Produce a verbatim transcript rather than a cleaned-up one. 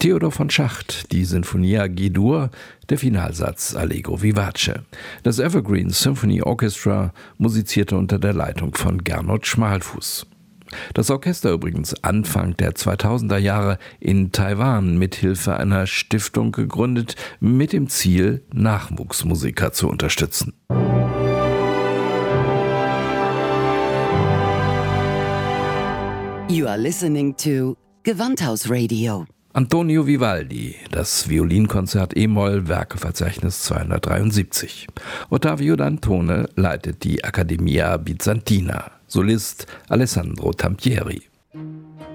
Theodor von Schacht, die Sinfonia G-Dur, der Finalsatz Allegro vivace. Das Evergreen Symphony Orchestra musizierte unter der Leitung von Gernot Schmalfuß. Das Orchester übrigens Anfang der zweitausender Jahre in Taiwan mit Hilfe einer Stiftung gegründet, mit dem Ziel, Nachwuchsmusiker zu unterstützen. You are listening to Gewandhaus-Radio. Antonio Vivaldi, das Violinkonzert E-Moll, Werkeverzeichnis zweihundertdreiundsiebzig. Ottavio Dantone leitet die Accademia Bizantina, Solist Alessandro Tampieri.